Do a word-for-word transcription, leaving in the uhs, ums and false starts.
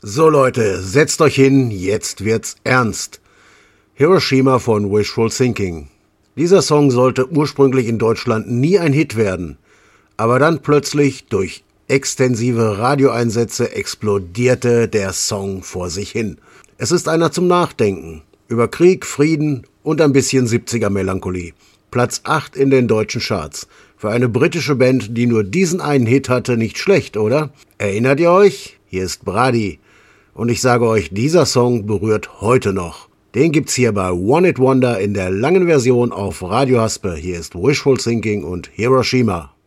So Leute, setzt euch hin, jetzt wird's ernst. Hiroshima von Wishful Thinking. Dieser Song sollte ursprünglich in Deutschland nie ein Hit werden, aber dann plötzlich durch extensive Radioeinsätze explodierte der Song vor sich hin. Es ist einer zum Nachdenken, über Krieg, Frieden und ein bisschen siebziger-Melancholie. Platz acht in den deutschen Charts. Für eine britische Band, die nur diesen einen Hit hatte, nicht schlecht, oder? Erinnert ihr euch? Hier ist Brady. Und ich sage euch, dieser Song berührt heute noch. Den gibt's hier bei One It Wonder in der langen Version auf Radio Haspe. Hier ist Wishful Thinking und Hiroshima.